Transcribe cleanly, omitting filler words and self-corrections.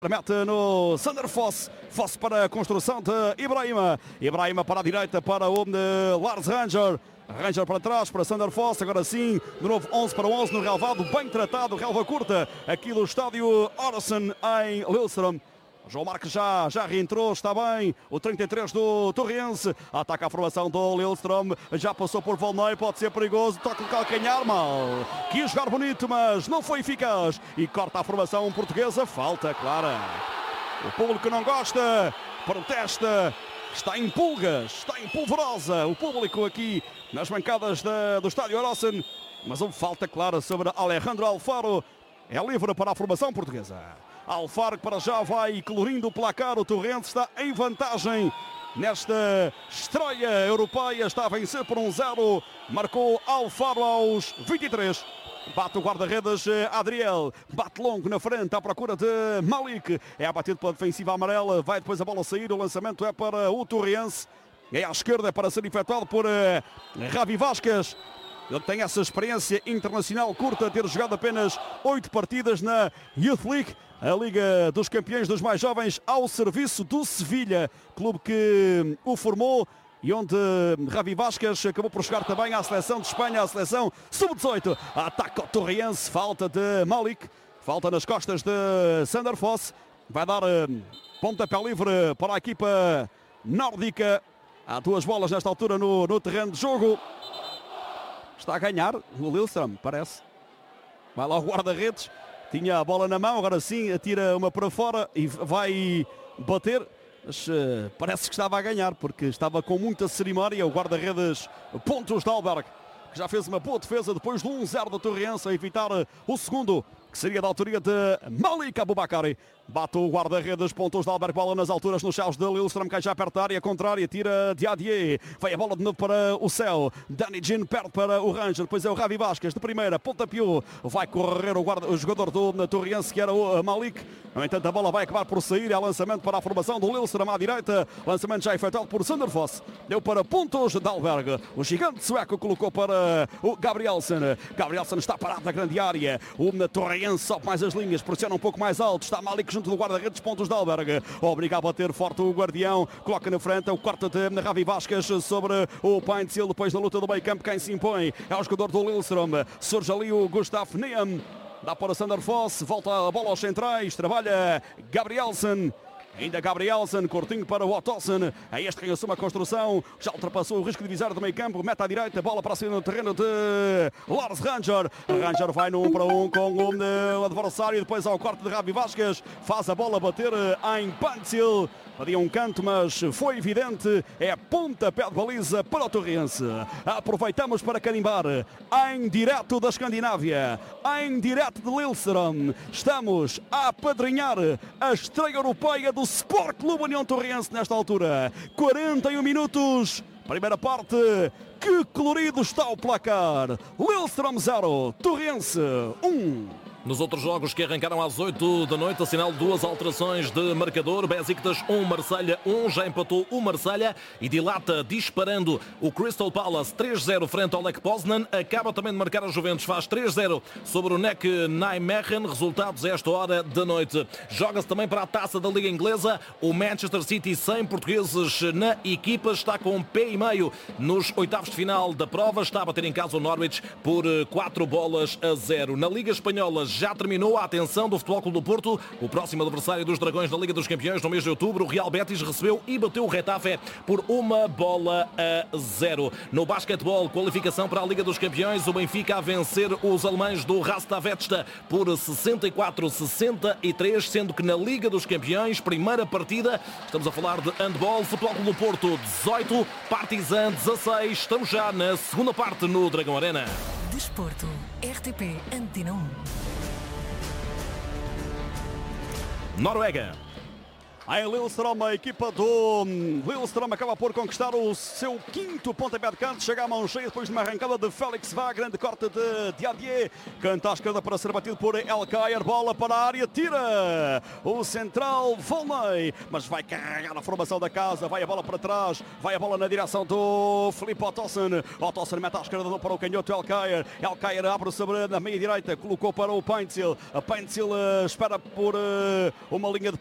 Mete no Sander Foss. Foss para a construção de Ibrahima. Ibrahima para a direita para o Lars Ranger. Ranger para trás para Sander Foss. Agora sim, de novo 11 para 11 no relvado. Bem tratado, relva curta aqui do estádio Oresund em Lillestrøm. João Marques já reentrou, está bem. O 33 do Torrense. Ataca a formação do Lillestrøm. Já passou por Volney, pode ser perigoso. Toca o calcanhar, mal. Quis jogar bonito, mas não foi eficaz. E corta a formação portuguesa. Falta clara. O público não gosta, protesta. Está em pulgas, está em polvorosa. O público aqui nas bancadas do estádio Oresund. Mas houve falta clara sobre Alejandro Alfaro. É livre para a formação portuguesa. Alfaro para já vai colorindo o placar. O Torrense está em vantagem nesta estreia europeia. Está a vencer por 1-0. Marcou Alfaro aos 23. Bate o guarda-redes Adriel. Bate longo na frente à procura de Malik. É abatido pela defensiva amarela. Vai depois a bola sair. O lançamento é para o Torrense. É à esquerda para ser efetuado por Ravi Vazquez. Ele tem essa experiência internacional curta, ter jogado apenas 8 partidas na Youth League, a Liga dos Campeões dos Mais Jovens, ao serviço do Sevilha, clube que o formou e onde Ravi Vazquez acabou por chegar também à seleção de Espanha, à seleção sub-18. Ataca o Torrense, falta de Malik, falta nas costas de Sander Foss. Vai dar pontapé livre para a equipa nórdica. Há 2 bolas nesta altura no terreno de jogo. Está a ganhar o Lillestrøm, parece. Vai lá o guarda-redes. Tinha a bola na mão, agora sim atira uma para fora e vai bater. Mas parece que estava a ganhar, porque estava com muita cerimónia. O guarda-redes Pontus Dahlberg, que já fez uma boa defesa depois do 1-0 do Torrense, a evitar o segundo, que seria da autoria de Malik Abubakari. Bate o guarda-redes Pontus Dahlberg, bola nas alturas nos céus de Lillestrøm, cai já perto da área contrária, tira Diadier, vai a bola de novo para o céu, Danny Gin perde para o Ranger, depois é o Ravi Vazquez de primeira, pontapiou, vai correr o jogador do Torrense, que era o Malik. No entanto, a bola vai acabar por sair, é lançamento para a formação do Lillestrøm à direita, lançamento já efetuado por Sander Foss, deu para Pontus Dahlberg, o gigante sueco colocou para o Gabrielsen. Gabrielsen está parado na grande área, o Torrense sobe mais as linhas, pressiona um pouco mais alto, está Malik junto do guarda-redes Pontus Dahlberg, obriga a bater forte o guardião, coloca na frente o quarto de Ravi Vazquez sobre o Paintsil, depois da luta do meio campo, quem se impõe é o jogador do Lillestrøm, surge ali o Gustav Neum, dá para Sander Foss, volta a bola aos centrais, trabalha Gabrielsen. Ainda Gabrielsen, curtinho para o Ottosson. É este que assume a construção. Já ultrapassou o risco de divisória do meio campo. Mete à direita, bola para cima no terreno de Lars Ranger. Ranger vai no 1 para 1 com o adversário. Depois ao corte de Ravi Vazquez. Faz a bola bater em Paintsil. Ali um canto, mas foi evidente. É pontapé de baliza para o Torrense. Aproveitamos para carimbar em direto da Escandinávia, em direto de Lillestrøm. Estamos a apadrinhar a estreia europeia do Sport Clube União Torrense nesta altura. 41 minutos, primeira parte. Que colorido está o placar. Lillestrøm 0, Torrense 1. Nos outros jogos que arrancaram às 8 da noite, assinalo 2 alterações de marcador. Besiktas 1, Marselha 1, já empatou o Marselha e dilata disparando o Crystal Palace 3-0 frente ao Lech Poznan. Acaba também de marcar a Juventus, faz 3-0 sobre o NEC Nijmegen. Resultados a esta hora da noite. Joga-se também para a taça da Liga Inglesa. O Manchester City, sem portugueses na equipa, está com um pé e meio nos oitavos de final da prova. Está a bater em casa o Norwich por 4-0. Na Liga Espanhola, já terminou a atenção do Futebol Clube do Porto. O próximo adversário dos Dragões na Liga dos Campeões no mês de outubro, o Real Betis, recebeu e bateu o Getafe por 1-0. No basquetebol, qualificação para a Liga dos Campeões, o Benfica a vencer os alemães do Rastavechta por 64-63, sendo que na Liga dos Campeões, primeira partida, estamos a falar de handball, Futebol Clube do Porto 18, Partizan 16. Estamos já na segunda parte no Dragão Arena. Desporto, RTP Antena 1. Noruega. Em Lillestrøm, a equipa do Lillestrøm acaba por conquistar o seu 5º pontapé de canto. Chega à mão cheia depois de uma arrancada de Félix Vá. Grande corte de Diadier. Canta à esquerda para ser batido por Elkayer. Bola para a área. Tira o central Volney. Mas vai carregar a formação da casa. Vai a bola para trás. Vai a bola na direção do Filipe Ottosen. Ottosen mete à esquerda para o canhoto Elkayer. Elkayer abre sobre a meia direita. Colocou para o Paintsil. A Paintsil espera por uma linha de